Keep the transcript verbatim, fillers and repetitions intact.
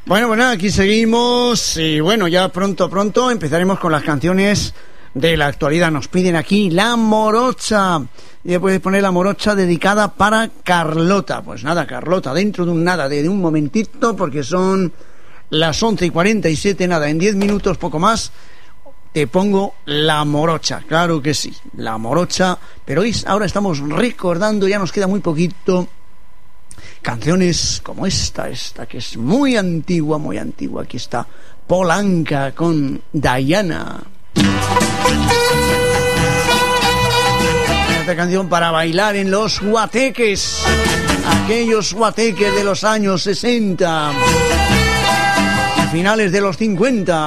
Bueno, bueno, aquí seguimos y bueno, ya pronto, pronto empezaremos con las canciones de la actualidad. Nos piden aquí La Morocha. Y puedes poner La Morocha dedicada para Carlota. Pues nada, Carlota, dentro de un nada, de, de un momentito, porque son las once y cuarenta y siete, nada, en diez minutos, poco más, te pongo La Morocha. Claro que sí, La Morocha. Pero hoy, ahora estamos recordando, ya nos queda muy poquito, canciones como esta, esta que es muy antigua, muy antigua. Aquí está Polanca con Diana. Esta canción para bailar en los guateques, aquellos guateques de los años sesenta y finales de los cincuenta.